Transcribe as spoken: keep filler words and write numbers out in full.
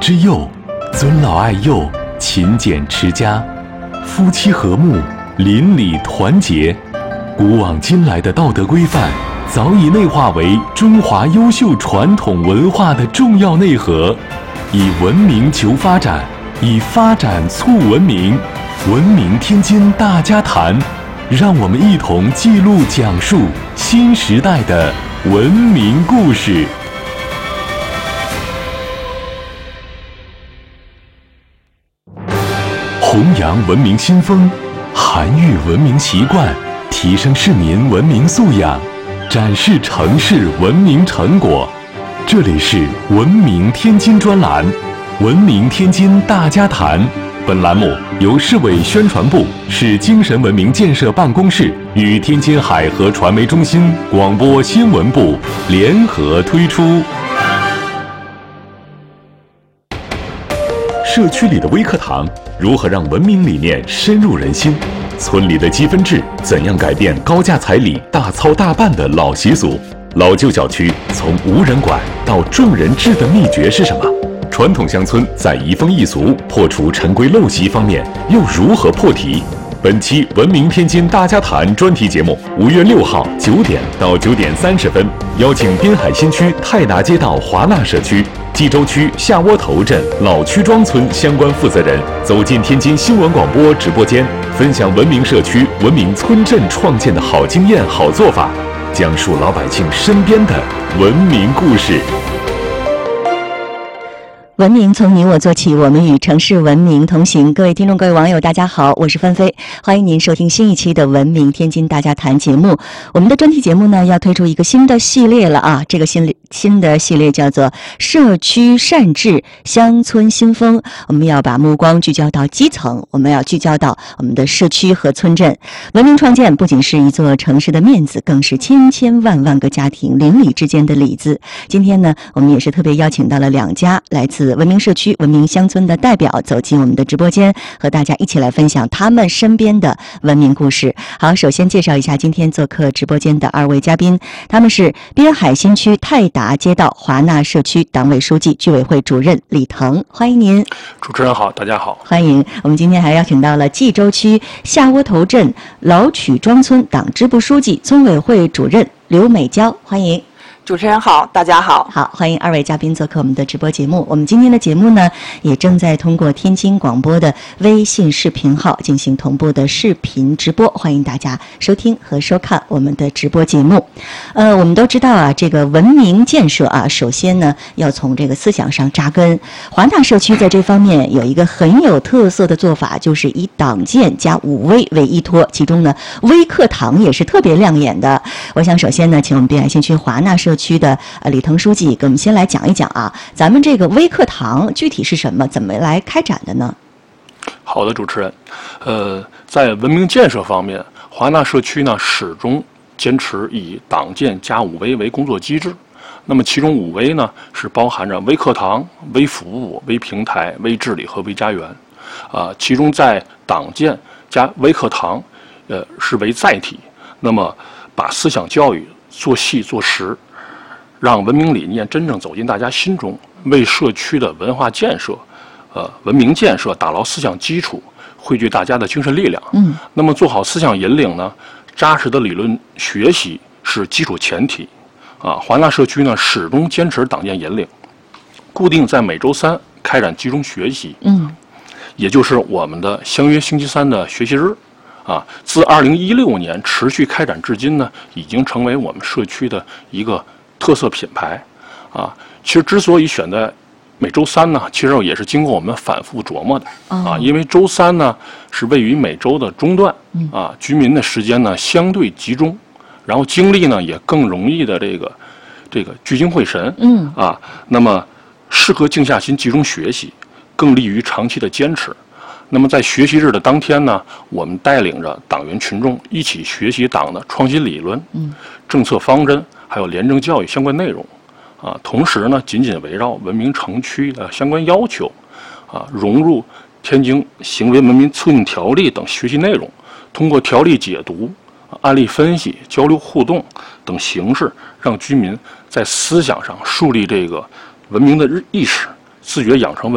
之幼，尊老爱幼，勤俭持家，夫妻和睦，邻里团结。古往今来的道德规范，早已内化为中华优秀传统文化的重要内核。以文明求发展，以发展促文明。文明天津大家谈，让我们一同记录讲述新时代的文明故事。弘扬文明新风，涵育文明习惯，提升市民文明素养，展示城市文明成果。这里是文明天津专栏，文明天津大家谈。本栏目由市委宣传部、市精神文明建设办公室与天津海河传媒中心广播新闻部联合推出。社区里的微课堂如何让文明理念深入人心？村里的积分制怎样改变高价彩礼大操大办的老习俗？老旧小区从无人管到众人治的秘诀是什么？传统乡村在移风易俗、破除陈规陋习方面又如何破题？本期《文明天津大家谈》专题节目，五月六号九点到九点三十分，邀请滨海新区泰达街道华纳社区、冀州区下窝头镇老曲庄村相关负责人走进天津新闻广播直播间，分享文明社区、文明村镇创建的好经验、好做法，讲述老百姓身边的文明故事。 文明从你我做起，我们与城市文明同行。各位听众、各位网友，大家好，我是芬飞，欢迎您收听新一期的《文明天津大家谈》节目。我们的专题节目呢，要推出一个新的系列了啊！这个新新的系列叫做“社区善治，乡村新风”。我们要把目光聚焦到基层，我们要聚焦到我们的社区和村镇。文明创建不仅是一座城市的面子，更是千千万万个家庭邻里之间的里子。今天呢，我们也是特别邀请到了两家来自文明社区、文明乡村的代表走进我们的直播间，和大家一起来分享他们身边的文明故事。好，首先介绍一下今天做客直播间的二位嘉宾，他们是滨海新区泰达街道华纳社区党委书记、居委会主任李腾，欢迎您。 主持人好，大家好， 欢迎。我们今天还邀请到了冀州区下窝头镇老曲庄村党支部书记、村委会主任刘美娇，欢迎。 主持人好，大家好。 好，欢迎二位嘉宾做客我们的直播节目。我们今天的节目呢，也正在通过天津广播的微信视频号进行同步的视频直播，欢迎大家收听和收看我们的直播节目。呃，我们都知道啊，这个文明建设啊，首先呢要从这个思想上扎根。华纳社区在这方面有一个很有特色的做法，就是以党建加五微为依托，其中呢微课堂也是特别亮眼的。我想首先呢，请我们滨海新区华纳社区区的呃李腾书记给我们先来讲一讲啊，咱们这个微课堂具体是什么，怎么来开展的呢？ 好的，主持人，呃，在文明建设方面，华纳社区呢始终坚持以党建加五微为工作机制。那么其中五微呢是包含着微课堂、微服务、微平台、微治理和微家园。啊、呃，其中在党建加微课堂，呃是为载体，那么把思想教育做细做实。让文明理念真正走进大家心中，为社区的文化建设、呃文明建设打牢思想基础，汇聚大家的精神力量。嗯，那么做好思想引领呢，扎实的理论学习是基础前提。啊，华纳社区呢始终坚持党建引领，固定在每周三开展集中学习。嗯，也就是我们的相约星期三的学习日。啊，自二零一六年持续开展至今呢，已经成为我们社区的一个特色品牌。啊，其实之所以选在每周三呢，其实也是经过我们反复琢磨的。啊，因为周三呢是位于每周的中段，啊，居民的时间呢相对集中，然后精力呢也更容易的这个这个聚精会神。嗯，啊，那么适合静下心集中学习，更利于长期的坚持。那么在学习日的当天呢，我们带领着党员群众一起学习党的创新理论、嗯、政策方针，还有廉政教育相关内容。啊，同时呢，紧紧围绕文明城区的相关要求，啊，融入天津行为文明促进条例等学习内容，通过条例解读、案例分析、交流互动等形式，让居民在思想上树立这个文明的意识，自觉养成文